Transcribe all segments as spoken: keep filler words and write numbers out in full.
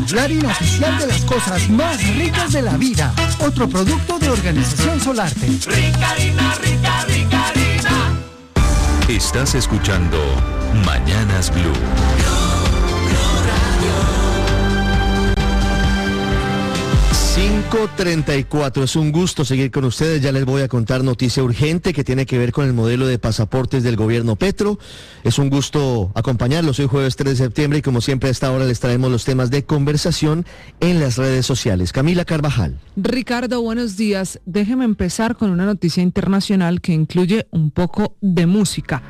la harina oficial de las cosas más ricas de la vida. Otro producto de Organización Solarte. Rica harina, rica, rica harina. Estás escuchando Mañanas Blue. cinco treinta y cuatro, es un gusto seguir con ustedes. Ya les voy a contar noticia urgente que tiene que ver con el modelo de pasaportes del gobierno Petro. Es un gusto acompañarlos. Hoy jueves tres de septiembre y como siempre a esta hora les traemos los temas de conversación en las redes sociales. Camila Carvajal. Ricardo, buenos días. Déjeme empezar con una noticia internacional que incluye un poco de música.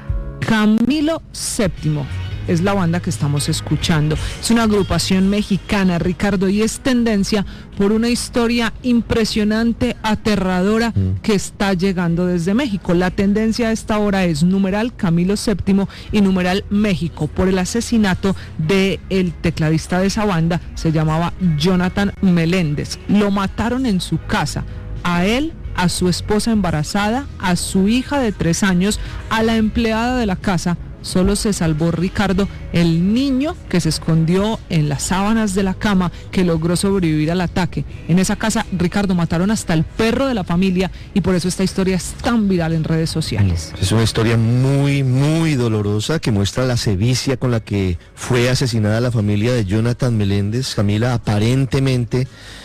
Camilo séptimo es la banda que estamos escuchando. Es una agrupación mexicana, Ricardo, y es tendencia por una historia impresionante, aterradora, mm. que está llegando desde México. La tendencia a esta hora es numeral Camilo séptimo y numeral México, por el asesinato del tecladista de esa banda, se llamaba Jonathan Meléndez. Lo mataron en su casa, a él, a su esposa embarazada, a su hija de tres años, a la empleada de la casa. Solo se salvó, Ricardo, el niño que se escondió en las sábanas de la cama, que logró sobrevivir al ataque. En esa casa, Ricardo, mataron hasta el perro de la familia y por eso esta historia es tan viral en redes sociales. Es una historia muy, muy dolorosa que muestra la sevicia con la que fue asesinada la familia de Jonathan Meléndez. Camila, aparentemente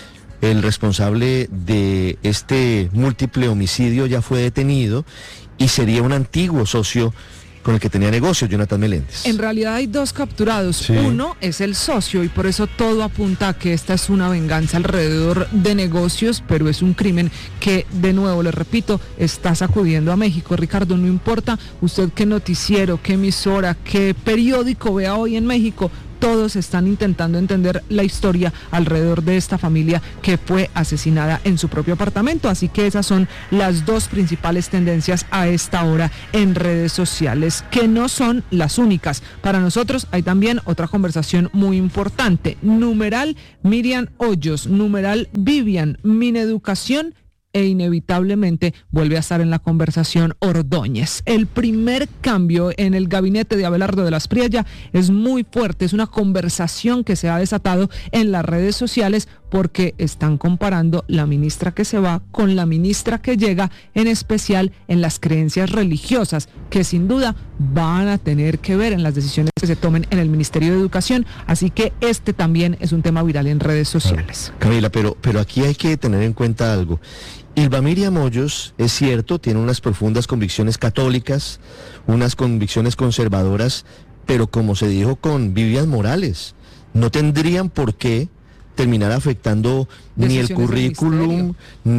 el responsable de este múltiple homicidio ya fue detenido y sería un antiguo socio con el que tenía negocio Jonathan Meléndez. En realidad hay dos capturados. Sí. Uno es el socio y por eso todo apunta a que esta es una venganza alrededor de negocios, pero es un crimen que, de nuevo, les repito, está sacudiendo a México. Ricardo, no importa usted qué noticiero, qué emisora, qué periódico vea hoy en México, todos están intentando entender la historia alrededor de esta familia que fue asesinada en su propio apartamento. Así que esas son las dos principales tendencias a esta hora en redes sociales, que no son las únicas. Para nosotros hay también otra conversación muy importante. Numeral Miriam Hoyos, numeral Vivian, Mineducación, e inevitablemente vuelve a estar en la conversación Ordóñez. El primer cambio en el gabinete de Abelardo de las Priella es muy fuerte, es una conversación que se ha desatado en las redes sociales porque están comparando la ministra que se va con la ministra que llega, en especial en las creencias religiosas, que sin duda van a tener que ver en las decisiones que se tomen en el Ministerio de Educación, así que este también es un tema viral en redes sociales. Camila, pero, pero aquí hay que tener en cuenta algo. Ylva Miriam Hoyos, es cierto, tiene unas profundas convicciones católicas, unas convicciones conservadoras, pero como se dijo con Vivian Morales, no tendrían por qué terminar afectando ni el currículum,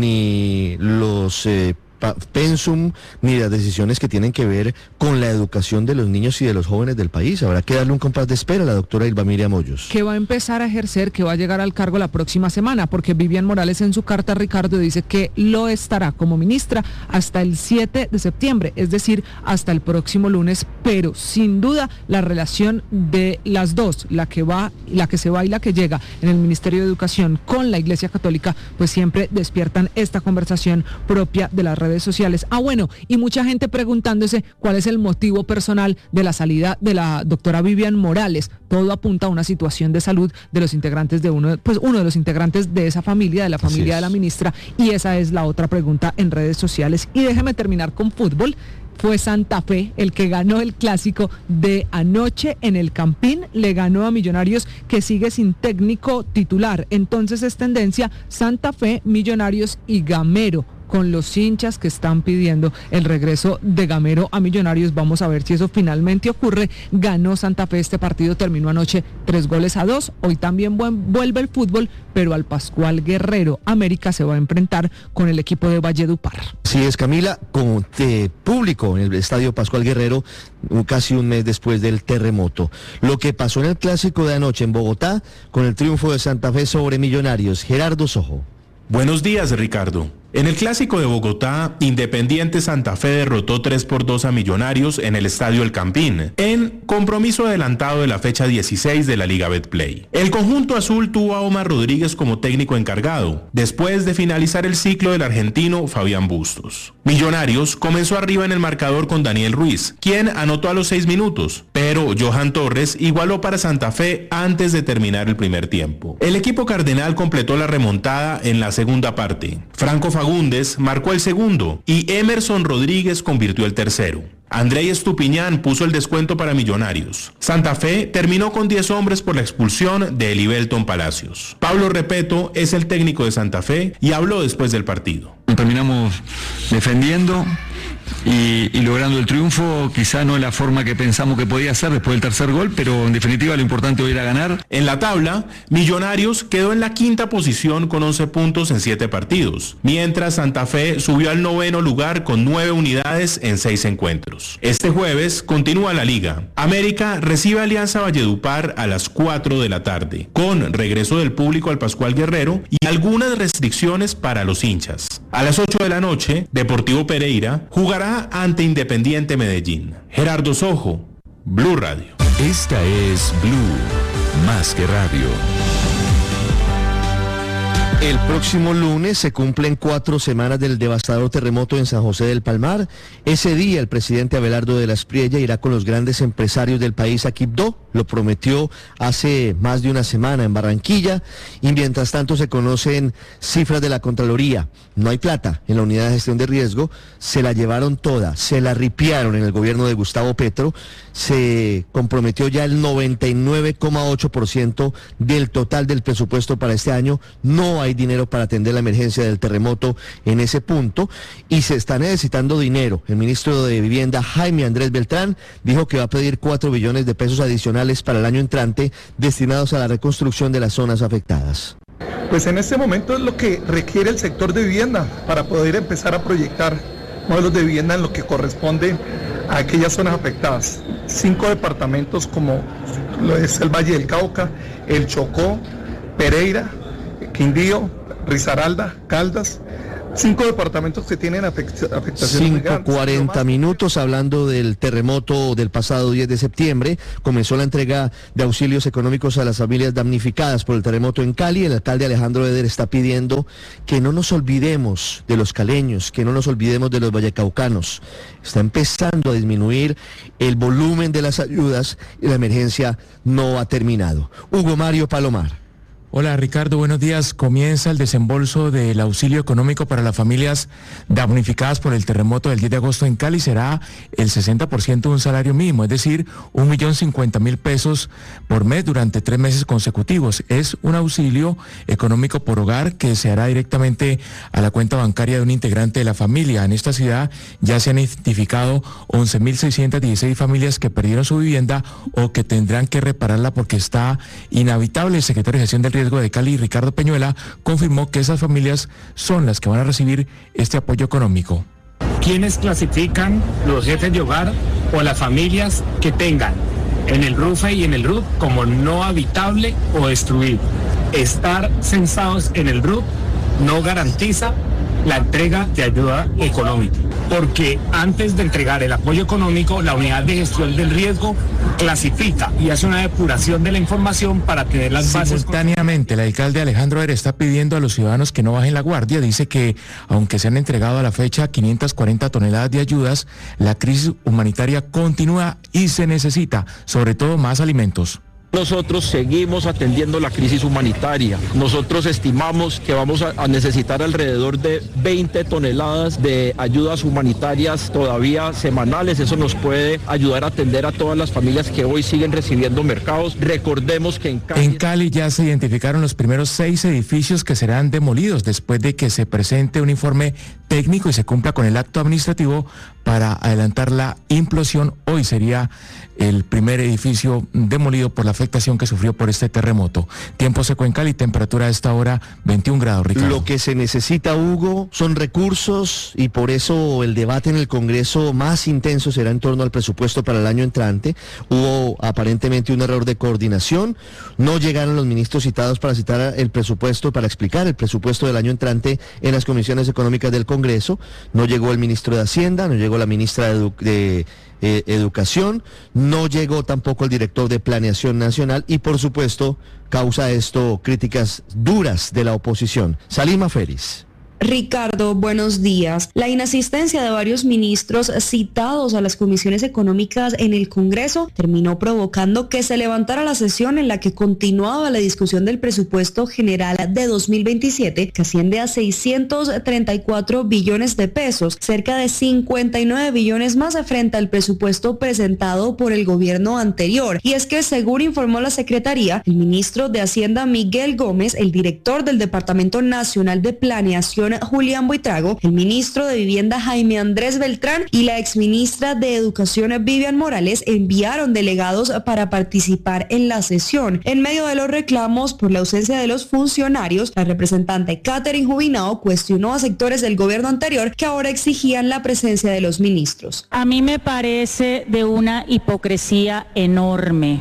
ni los eh, pensum, ni las decisiones que tienen que ver con la educación de los niños y de los jóvenes del país. Habrá que darle un compás de espera a la doctora Ylva Miriam Hoyos, que va a empezar a ejercer, que va a llegar al cargo la próxima semana, porque Vivian Morales en su carta, Ricardo, dice que lo estará como ministra hasta el siete de septiembre, es decir, hasta el próximo lunes, pero sin duda la relación de las dos, la que va, la que se va y la que llega en el Ministerio de Educación con la Iglesia Católica, pues siempre despiertan esta conversación propia de las redes redes sociales. Ah, bueno, y mucha gente preguntándose cuál es el motivo personal de la salida de la doctora Vivian Morales. Todo apunta a una situación de salud de los integrantes de uno, pues uno de los integrantes de esa familia, de la familia de la ministra, y esa es la otra pregunta en redes sociales. Y déjeme terminar con fútbol. Fue Santa Fe el que ganó el clásico de anoche en el Campín, le ganó a Millonarios, que sigue sin técnico titular. Entonces es tendencia Santa Fe, Millonarios y Gamero, con los hinchas que están pidiendo el regreso de Gamero a Millonarios. Vamos a ver si eso finalmente ocurre. Ganó Santa Fe este partido, terminó anoche tres goles a dos. Hoy también buen, vuelve el fútbol, pero al Pascual Guerrero. América se va a enfrentar con el equipo de Valledupar. Sí es, Camila, con eh, público en el Estadio Pascual Guerrero, casi un mes después del terremoto. Lo que pasó en el clásico de anoche en Bogotá, con el triunfo de Santa Fe sobre Millonarios. Gerardo Sojo. Buenos días, Ricardo. En el Clásico de Bogotá, Independiente Santa Fe derrotó tres por dos a Millonarios en el Estadio El Campín, en compromiso adelantado de la fecha dieciséis de la Liga Betplay. El conjunto azul tuvo a Omar Rodríguez como técnico encargado, después de finalizar el ciclo del argentino Fabián Bustos. Millonarios comenzó arriba en el marcador con Daniel Ruiz, quien anotó a los seis minutos, pero Johan Torres igualó para Santa Fe antes de terminar el primer tiempo. El equipo cardenal completó la remontada en la segunda parte. Franco Fagundes marcó el segundo y Emerson Rodríguez convirtió el tercero. Andrei Estupiñán puso el descuento para Millonarios. Santa Fe terminó con diez hombres por la expulsión de Elibelton Palacios. Pablo Repeto es el técnico de Santa Fe y habló después del partido. Terminamos defendiendo y, y logrando el triunfo, quizá no de la forma que pensamos que podía ser después del tercer gol, pero en definitiva lo importante hoy era ganar. En la tabla, Millonarios quedó en la quinta posición con once puntos en siete partidos, mientras Santa Fe subió al noveno lugar con nueve unidades en seis encuentros. Este jueves continúa la liga. América recibe a Alianza Valledupar a las cuatro de la tarde, con regreso del público al Pascual Guerrero y algunas restricciones para los hinchas. A las ocho de la noche, Deportivo Pereira jugará ante Independiente Medellín. Gerardo Sojo, Blue Radio. Esta es Blue, más que radio. El próximo lunes se cumplen cuatro semanas del devastador terremoto en San José del Palmar. Ese día el presidente Abelardo de la Espriella irá con los grandes empresarios del país a Quibdó. Lo prometió hace más de una semana en Barranquilla. Y mientras tanto se conocen cifras de la Contraloría. No hay plata en la unidad de gestión de riesgo. Se la llevaron toda, se la ripiaron en el gobierno de Gustavo Petro. Se comprometió ya el noventa y nueve coma ocho por ciento del total del presupuesto para este año. No hay dinero para atender la emergencia del terremoto en ese punto y se está necesitando dinero. El ministro de Vivienda, Jaime Andrés Beltrán, dijo que va a pedir cuatro billones de pesos adicionales para el año entrante destinados a la reconstrucción de las zonas afectadas. Pues en este momento es lo que requiere el sector de vivienda para poder empezar a proyectar modelos de vivienda en lo que corresponde a aquellas zonas afectadas. Cinco departamentos como lo es el Valle del Cauca, el Chocó, Pereira, Quindío, Risaralda, Caldas, cinco departamentos que tienen afect afectaciones. cinco cuarenta minutos hablando del terremoto del pasado diez de septiembre. Comenzó la entrega de auxilios económicos a las familias damnificadas por el terremoto en Cali. El alcalde Alejandro Eder está pidiendo que no nos olvidemos de los caleños, que no nos olvidemos de los vallecaucanos. Está empezando a disminuir el volumen de las ayudas y la emergencia no ha terminado. Hugo Mario Palomar. Hola Ricardo, buenos días. Comienza el desembolso del auxilio económico para las familias damnificadas por el terremoto del diez de agosto en Cali. Será el sesenta por ciento de un salario mínimo, es decir, un millón cincuenta mil pesos por mes durante tres meses consecutivos. Es un auxilio económico por hogar que se hará directamente a la cuenta bancaria de un integrante de la familia. En esta ciudad ya se han identificado once mil seiscientas dieciséis familias que perdieron su vivienda o que tendrán que repararla porque está inhabitable. El secretario de Gestión del Riesgo de Cali, Ricardo Peñuela, confirmó que esas familias son las que van a recibir este apoyo económico. ¿Quiénes clasifican los jefes de hogar o las familias que tengan en el RUFE y en el R U T como no habitable o destruido? Estar censados en el R U T no garantiza la entrega de ayuda económica, porque antes de entregar el apoyo económico, la unidad de gestión del riesgo clasifica y hace una depuración de la información para tener las bases. Simultáneamente, el alcalde Alejandro Eder está pidiendo a los ciudadanos que no bajen la guardia. Dice que, aunque se han entregado a la fecha quinientas cuarenta toneladas de ayudas, la crisis humanitaria continúa y se necesita, sobre todo, más alimentos. Nosotros seguimos atendiendo la crisis humanitaria. Nosotros estimamos que vamos a, a necesitar alrededor de veinte toneladas de ayudas humanitarias todavía semanales. Eso nos puede ayudar a atender a todas las familias que hoy siguen recibiendo mercados. Recordemos que en Cali... En Cali ya se identificaron los primeros seis edificios que serán demolidos después de que se presente un informe técnico y se cumpla con el acto administrativo para adelantar la implosión. Hoy sería el primer edificio demolido por la afectación que sufrió por este terremoto. Tiempo seco en Cali, temperatura a esta hora veintiún grados, Ricardo. Lo que se necesita, Hugo, son recursos y por eso el debate en el Congreso más intenso será en torno al presupuesto para el año entrante. Hubo aparentemente un error de coordinación, no llegaron los ministros citados para citar el presupuesto, para explicar el presupuesto del año entrante en las comisiones económicas del Congreso. No llegó el ministro de Hacienda, no llegó la ministra de, Edu de eh, Educación, no llegó tampoco el director de Planeación Nacional y por supuesto causa esto críticas duras de la oposición. Salima Félix. Ricardo, buenos días. La inasistencia de varios ministros citados a las comisiones económicas en el Congreso terminó provocando que se levantara la sesión en la que continuaba la discusión del presupuesto general de dos mil veintisiete, que asciende a seiscientos treinta y cuatro billones de pesos, cerca de cincuenta y nueve billones más frente al presupuesto presentado por el gobierno anterior. Y es que, según informó la Secretaría, el ministro de Hacienda Miguel Gómez, el director del Departamento Nacional de Planeación Julián Buitrago, el ministro de Vivienda Jaime Andrés Beltrán y la exministra de Educación Vivian Morales enviaron delegados para participar en la sesión. En medio de los reclamos por la ausencia de los funcionarios, la representante Catherine Jubinao cuestionó a sectores del gobierno anterior que ahora exigían la presencia de los ministros. A mí me parece de una hipocresía enorme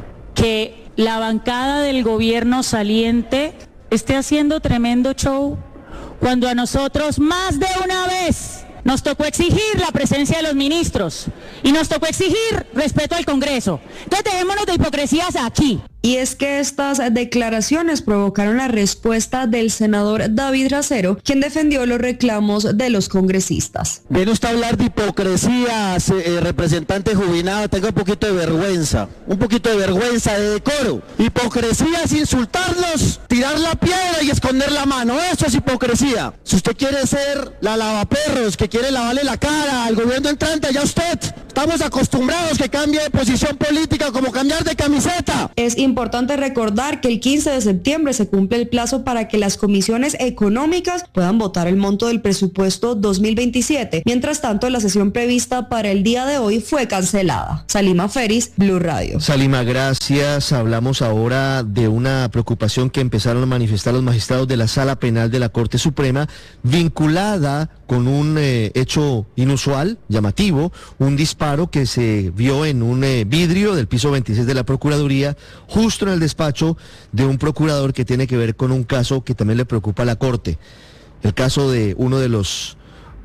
que la bancada del gobierno saliente esté haciendo tremendo show cuando a nosotros más de una vez nos tocó exigir la presencia de los ministros y nos tocó exigir respeto al Congreso. Entonces dejémonos de hipocresías aquí. Y es que estas declaraciones provocaron la respuesta del senador David Racero, quien defendió los reclamos de los congresistas. Viene usted a hablar de hipocresía, eh, representante Jubinao, tenga un poquito de vergüenza, un poquito de vergüenza, de decoro. Hipocresía es insultarlos, tirar la piedra y esconder la mano, eso es hipocresía. Si usted quiere ser la lavaperros, que quiere lavarle la cara al gobierno entrante, ya usted. Estamos acostumbrados que cambie de posición política como cambiar de camiseta. Es importante recordar que el quince de septiembre se cumple el plazo para que las comisiones económicas puedan votar el monto del presupuesto dos mil veintisiete. Mientras tanto, la sesión prevista para el día de hoy fue cancelada. Salima Feris, Blue Radio. Salima, gracias. Hablamos ahora de una preocupación que empezaron a manifestar los magistrados de la Sala Penal de la Corte Suprema, vinculada con un eh, hecho inusual, llamativo, un disparo que se vio en un eh, vidrio del piso veintiséis de la Procuraduría, justo en el despacho de un procurador que tiene que ver con un caso que también le preocupa a la Corte, el caso de uno de los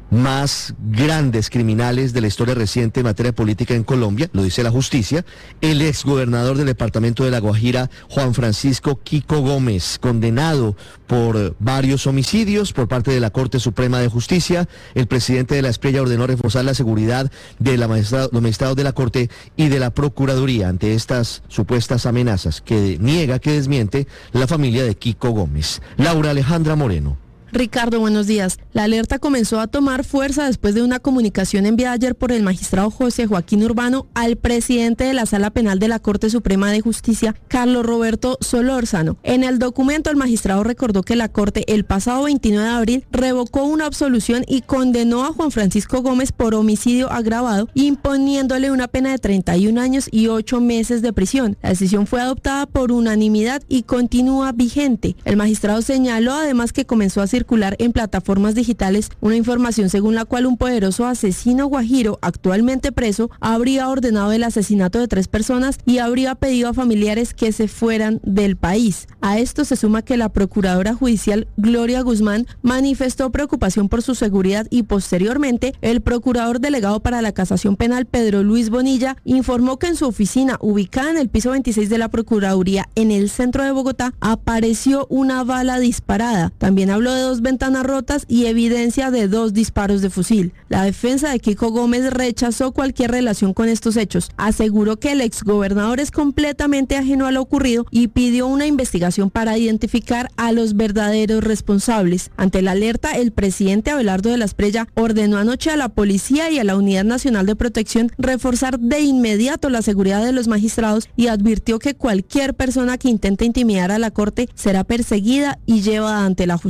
más grandes criminales de la historia reciente en materia política en Colombia, lo dice la justicia, el exgobernador del departamento de La Guajira, Juan Francisco Kiko Gómez, condenado por varios homicidios por parte de la Corte Suprema de Justicia. El presidente de la Espriella ordenó reforzar la seguridad de la magistrado, los magistrados de la Corte y de la Procuraduría ante estas supuestas amenazas que niega, que desmiente la familia de Kiko Gómez. Laura Alejandra Moreno. Ricardo, buenos días. La alerta comenzó a tomar fuerza después de una comunicación enviada ayer por el magistrado José Joaquín Urbano al presidente de la Sala Penal de la Corte Suprema de Justicia, Carlos Roberto Solórzano. En el documento, el magistrado recordó que la Corte el pasado veintinueve de abril revocó una absolución y condenó a Juan Francisco Gómez por homicidio agravado, imponiéndole una pena de treinta y un años y ocho meses de prisión. La decisión fue adoptada por unanimidad y continúa vigente. El magistrado señaló además que comenzó a circular en plataformas digitales una información según la cual un poderoso asesino guajiro actualmente preso habría ordenado el asesinato de tres personas y habría pedido a familiares que se fueran del país. A esto se suma que la procuradora judicial Gloria Guzmán manifestó preocupación por su seguridad y posteriormente el procurador delegado para la casación penal Pedro Luis Bonilla informó que en su oficina ubicada en el piso veintiséis de la Procuraduría en el centro de Bogotá apareció una bala disparada. También habló de dos ventanas rotas y evidencia de dos disparos de fusil. La defensa de Kiko Gómez rechazó cualquier relación con estos hechos. Aseguró que el exgobernador es completamente ajeno a lo ocurrido y pidió una investigación para identificar a los verdaderos responsables. Ante la alerta, el presidente Abelardo de la Espriella ordenó anoche a la policía y a la Unidad Nacional de Protección reforzar de inmediato la seguridad de los magistrados y advirtió que cualquier persona que intente intimidar a la Corte será perseguida y llevada ante la justicia.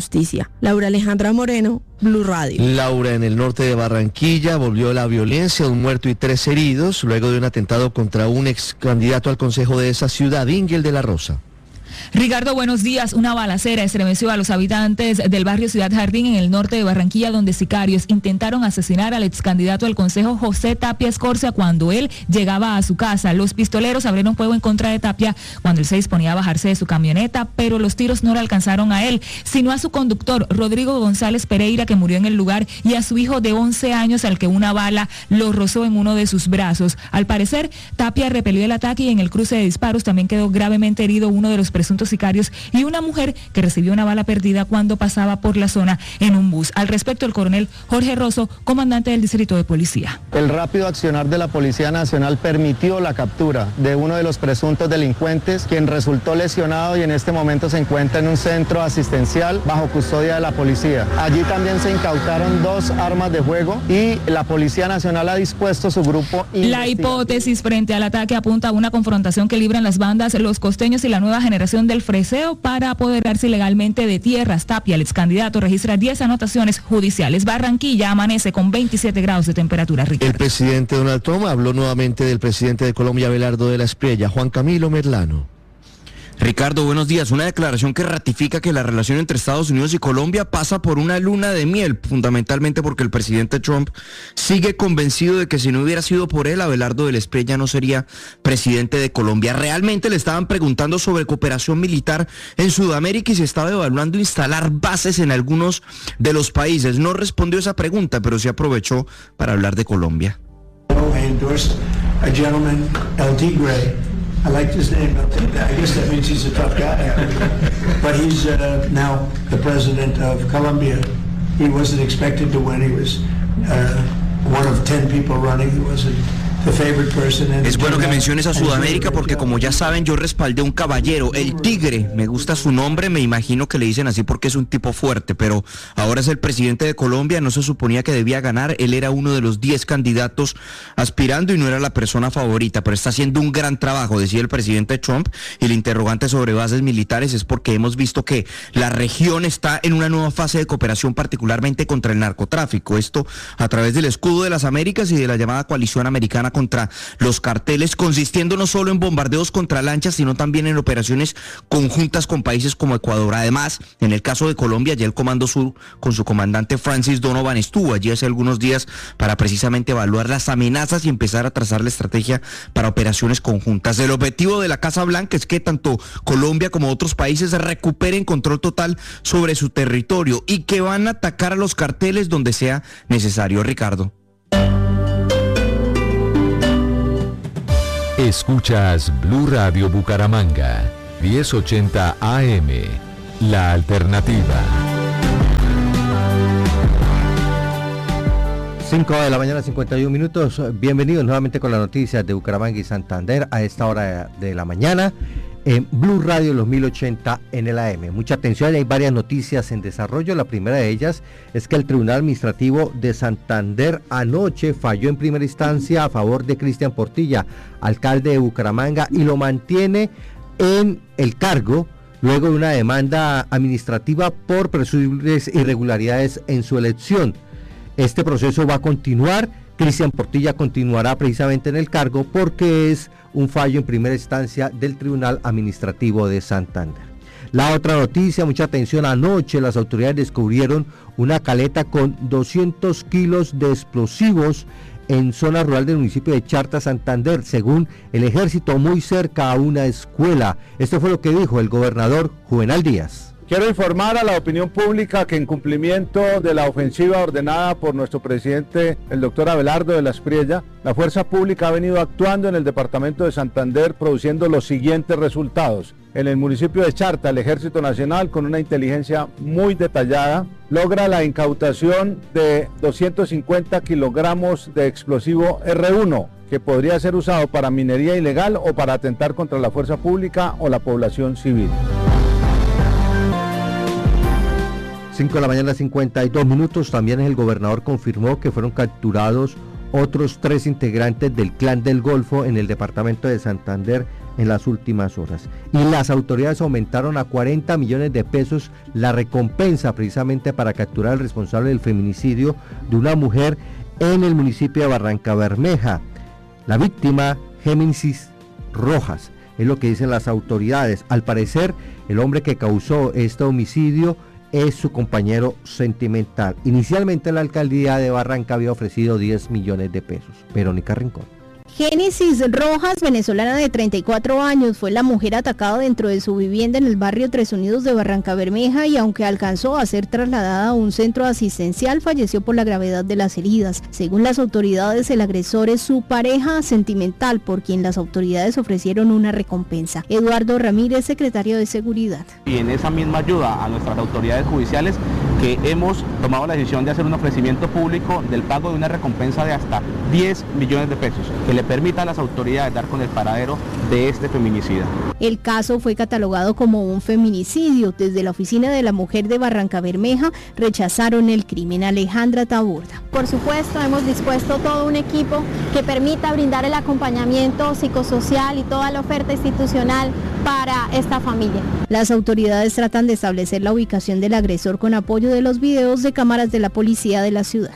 Barranquilla. Laura Alejandra Moreno, Blue Radio. Laura, en el norte de Barranquilla volvió la violencia, un muerto y tres heridos, luego de un atentado contra un ex candidato al consejo de esa ciudad, Ingel de la Rosa. Ricardo, buenos días. Una balacera estremeció a los habitantes del barrio Ciudad Jardín en el norte de Barranquilla, donde sicarios intentaron asesinar al ex candidato al consejo José Tapia Escorcia cuando él llegaba a su casa. Los pistoleros abrieron fuego en contra de Tapia cuando él se disponía a bajarse de su camioneta, pero los tiros no le alcanzaron a él, sino a su conductor, Rodrigo González Pereira, que murió en el lugar, y a su hijo de once años, al que una bala lo rozó en uno de sus brazos. Al parecer, Tapia repelió el ataque y en el cruce de disparos también quedó gravemente herido uno de los presuntos sicarios y una mujer que recibió una bala perdida cuando pasaba por la zona en un bus. Al respecto, el coronel Jorge Rosso, comandante del distrito de policía. El rápido accionar de la Policía Nacional permitió la captura de uno de los presuntos delincuentes, quien resultó lesionado y en este momento se encuentra en un centro asistencial bajo custodia de la policía. Allí también se incautaron dos armas de fuego y la Policía Nacional ha dispuesto su grupo. La hipótesis frente al ataque apunta a una confrontación que libran las bandas Los Costeños y la nueva generación del freseo para apoderarse ilegalmente de tierras. Tapia, el ex candidato, registra diez anotaciones judiciales. Barranquilla amanece con veintisiete grados de temperatura. Ricardo. El presidente Donald Trump habló nuevamente del presidente de Colombia, Abelardo de la Espriella. Juan Camilo Merlano. Ricardo, buenos días. Una declaración que ratifica que la relación entre Estados Unidos y Colombia pasa por una luna de miel, fundamentalmente porque el presidente Trump sigue convencido de que si no hubiera sido por él, Abelardo de la Espriella no sería presidente de Colombia. Realmente le estaban preguntando sobre cooperación militar en Sudamérica y se estaba evaluando instalar bases en algunos de los países. No respondió esa pregunta, pero sí aprovechó para hablar de Colombia. I endorsed a gentleman, L T Gray. I liked his name. I guess that means he's a tough guy. But he's uh, now the president of Colombia. He wasn't expected to win. He was uh, one of ten people running. He wasn't the favorite person. Es bueno que menciones a Sudamérica porque, como ya saben, yo respaldé a un caballero, el Tigre. Me gusta su nombre, me imagino que le dicen así porque es un tipo fuerte, pero ahora es el presidente de Colombia. No se suponía que debía ganar. Él era uno de los diez candidatos aspirando y no era la persona favorita, pero está haciendo un gran trabajo, decía el presidente Trump. Y el interrogante sobre bases militares es porque hemos visto que la región está en una nueva fase de cooperación, particularmente contra el narcotráfico. Esto a través del Escudo de las Américas y de la llamada Coalición Americana contra los carteles, consistiendo no solo en bombardeos contra lanchas, sino también en operaciones conjuntas con países como Ecuador. Además, en el caso de Colombia, ya el Comando Sur, con su comandante Francis Donovan, estuvo allí hace algunos días para precisamente evaluar las amenazas y empezar a trazar la estrategia para operaciones conjuntas. El objetivo de la Casa Blanca es que tanto Colombia como otros países recuperen control total sobre su territorio y que van a atacar a los carteles donde sea necesario. Ricardo. Escuchas Blue Radio Bucaramanga, diez ochenta A M, La Alternativa. cinco de la mañana, cincuenta y uno minutos. Bienvenidos nuevamente con las noticias de Bucaramanga y Santander a esta hora de la mañana en Blue Radio, los mil ochenta en el A M. Mucha atención, hay varias noticias en desarrollo. La primera de ellas es que el Tribunal Administrativo de Santander anoche falló en primera instancia a favor de Cristian Portilla, alcalde de Bucaramanga, y lo mantiene en el cargo luego de una demanda administrativa por presumibles irregularidades en su elección. Este proceso va a continuar. Cristian Portilla continuará precisamente en el cargo porque es un fallo en primera instancia del Tribunal Administrativo de Santander. La otra noticia, mucha atención, anoche las autoridades descubrieron una caleta con doscientos kilos de explosivos en zona rural del municipio de Charta, Santander, según el Ejército, muy cerca a una escuela. Esto fue lo que dijo el gobernador Juvenal Díaz. Quiero informar a la opinión pública que en cumplimiento de la ofensiva ordenada por nuestro presidente, el doctor Abelardo de la Espriella, la fuerza pública ha venido actuando en el departamento de Santander produciendo los siguientes resultados. En el municipio de Charta, el Ejército Nacional, con una inteligencia muy detallada, logra la incautación de doscientos cincuenta kilogramos de explosivo erre uno, que podría ser usado para minería ilegal o para atentar contra la fuerza pública o la población civil. cinco de la mañana, cincuenta y dos minutos. También el gobernador confirmó que fueron capturados otros tres integrantes del Clan del Golfo en el departamento de Santander en las últimas horas. Y las autoridades aumentaron a cuarenta millones de pesos la recompensa precisamente para capturar al responsable del feminicidio de una mujer en el municipio de Barrancabermeja. La víctima, Génesis Rojas, es lo que dicen las autoridades. Al parecer, el hombre que causó este homicidio es su compañero sentimental. Inicialmente la alcaldía de Barranca había ofrecido diez millones de pesos. Verónica Rincón. Génesis Rojas, venezolana de treinta y cuatro años, fue la mujer atacada dentro de su vivienda en el barrio Tres Unidos de Barrancabermeja y aunque alcanzó a ser trasladada a un centro asistencial, falleció por la gravedad de las heridas. Según las autoridades, el agresor es su pareja sentimental, por quien las autoridades ofrecieron una recompensa. Eduardo Ramírez, secretario de Seguridad. Y en esa misma ayuda a nuestras autoridades judiciales, que hemos tomado la decisión de hacer un ofrecimiento público del pago de una recompensa de hasta diez millones de pesos, que le permita a las autoridades dar con el paradero de este feminicida. El caso fue catalogado como un feminicidio. Desde la Oficina de la Mujer de Barrancabermeja rechazaron el crimen. Alejandra Taborda. Por supuesto, hemos dispuesto todo un equipo que permita brindar el acompañamiento psicosocial y toda la oferta institucional para esta familia. Las autoridades tratan de establecer la ubicación del agresor con apoyo de los videos de cámaras de la policía de la ciudad.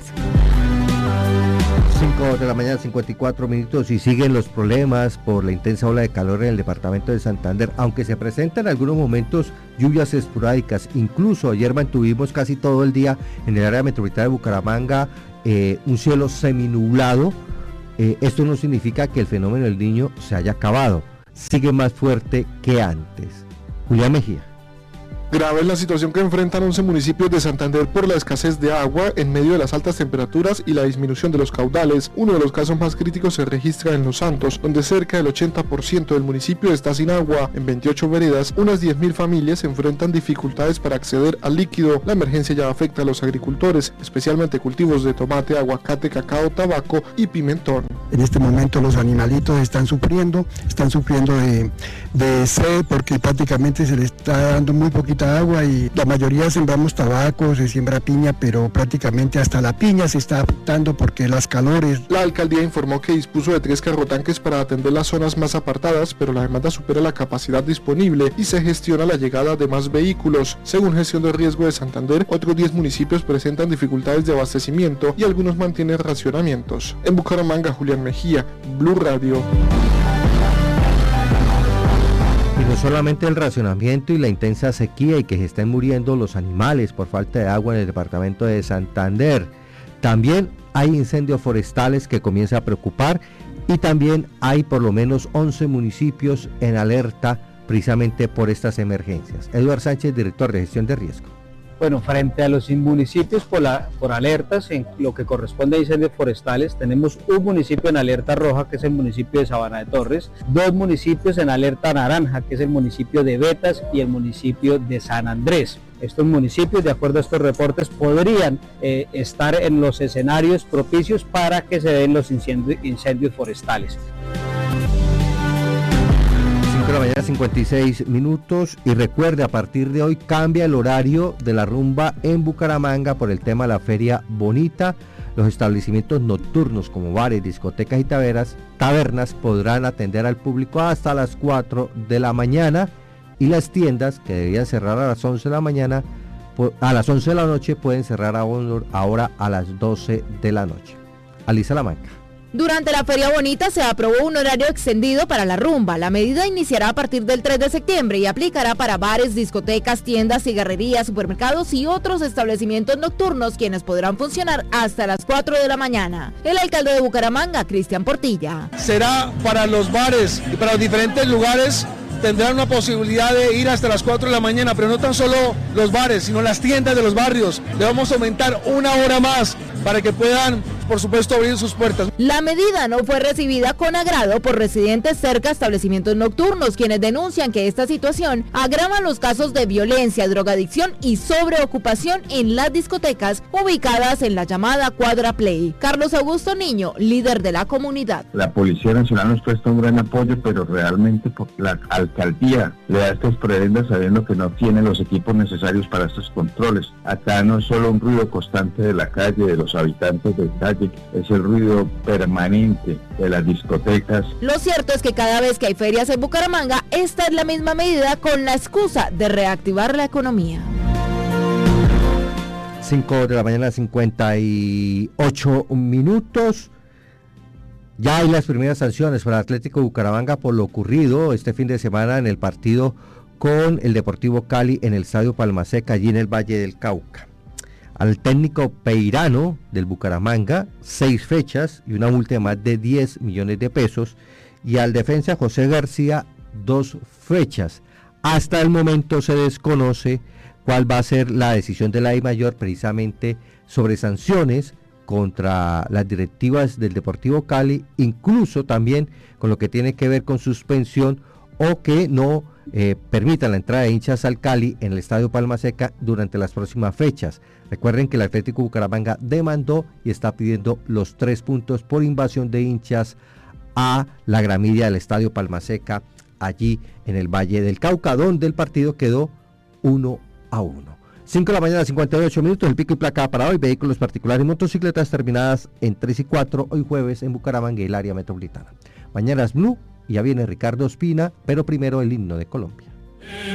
cinco de la mañana, cincuenta y cuatro minutos, y siguen los problemas por la intensa ola de calor en el departamento de Santander, aunque se presentan en algunos momentos lluvias esporádicas. Incluso ayer mantuvimos casi todo el día en el área metropolitana de Bucaramanga eh, un cielo seminublado. Eh, esto no significa que el fenómeno del Niño se haya acabado, sigue más fuerte que antes. Julián Mejía. Grave es la situación que enfrentan once municipios de Santander por la escasez de agua en medio de las altas temperaturas y la disminución de los caudales. Uno de los casos más críticos se registra en Los Santos, donde cerca del ochenta por ciento del municipio está sin agua. En veintiocho veredas, unas diez mil familias enfrentan dificultades para acceder al líquido. La emergencia ya afecta a los agricultores, especialmente cultivos de tomate, aguacate, cacao, tabaco y pimentón. En este momento los animalitos están sufriendo, están sufriendo de, de sed porque prácticamente se les está dando muy poquita agua y la mayoría sembramos tabaco, se siembra piña, pero prácticamente hasta la piña se está afectando porque las calores. La alcaldía informó que dispuso de tres carrotanques para atender las zonas más apartadas, pero la demanda supera la capacidad disponible y se gestiona la llegada de más vehículos. Según Gestión de Riesgo de Santander, otros diez municipios presentan dificultades de abastecimiento y algunos mantienen racionamientos. En Bucaramanga, Julián Mejía, Blue Radio. Y no solamente el racionamiento y la intensa sequía y que se estén muriendo los animales por falta de agua en el departamento de Santander, también hay incendios forestales que comienzan a preocupar y también hay por lo menos once municipios en alerta precisamente por estas emergencias. Eduardo Sánchez, director de Gestión de Riesgo. Bueno, frente a los municipios por, la, por alertas en lo que corresponde a incendios forestales, tenemos un municipio en alerta roja, que es el municipio de Sabana de Torres, dos municipios en alerta naranja, que es el municipio de Betas y el municipio de San Andrés. Estos municipios, de acuerdo a estos reportes, podrían eh, estar en los escenarios propicios para que se den los incendios, incendios forestales. De la mañana, cincuenta y seis minutos, y recuerde, a partir de hoy cambia el horario de la rumba en Bucaramanga por el tema de la Feria Bonita. Los establecimientos nocturnos como bares, discotecas y tabernas, tabernas podrán atender al público hasta las cuatro de la mañana, y las tiendas que debían cerrar a las once de la mañana, a las once de la noche, pueden cerrar ahora a las doce de la noche. Alisa Lamanca. Durante la Feria Bonita se aprobó un horario extendido para la rumba. La medida iniciará a partir del tres de septiembre y aplicará para bares, discotecas, tiendas, cigarrerías, supermercados y otros establecimientos nocturnos, quienes podrán funcionar hasta las cuatro de la mañana. El alcalde de Bucaramanga, Cristian Portilla. Será para los bares y para los diferentes lugares. Tendrán una posibilidad de ir hasta las cuatro de la mañana, pero no tan solo los bares, sino las tiendas de los barrios. Le vamos a aumentar una hora más para que puedan, por supuesto, abrir sus puertas. La medida no fue recibida con agrado por residentes cerca a establecimientos nocturnos, quienes denuncian que esta situación agrava los casos de violencia, drogadicción y sobreocupación en las discotecas ubicadas en la llamada Cuadra Play. Carlos Augusto Niño, líder de la comunidad. La Policía Nacional nos presta un gran apoyo, pero realmente la alcaldía le da estas prebendas sabiendo que no tiene los equipos necesarios para estos controles. Acá no es solo un ruido constante de la calle, de los habitantes de calle, Athletic es el ruido permanente de las discotecas. Lo cierto es que cada vez que hay ferias en Bucaramanga, esta es la misma medida con la excusa de reactivar la economía. cinco de la mañana, cincuenta y ocho minutos. Ya hay las primeras sanciones para el Atlético Bucaramanga por lo ocurrido este fin de semana en el partido con el Deportivo Cali en el Estadio Palmaseca, allí en el Valle del Cauca. Al técnico Peirano del Bucaramanga, seis fechas y una multa de más de diez millones de pesos, y al defensa José García, dos fechas. Hasta el momento se desconoce cuál va a ser la decisión de la DIMAYOR precisamente sobre sanciones contra las directivas del Deportivo Cali, incluso también con lo que tiene que ver con suspensión o que no eh, permitan la entrada de hinchas al Cali en el Estadio Palmaseca durante las próximas fechas. Recuerden que el Atlético Bucaramanga demandó y está pidiendo los tres puntos por invasión de hinchas a la gramilla del Estadio Palmaseca, allí en el Valle del Cauca, donde el partido quedó uno a uno. cinco de la mañana, cincuenta y ocho minutos, el pico y placa para hoy, vehículos particulares y motocicletas terminadas en tres y cuatro, hoy jueves en Bucaramanga y el área metropolitana. Mañana es Blue y ya viene Ricardo Ospina, pero primero el himno de Colombia.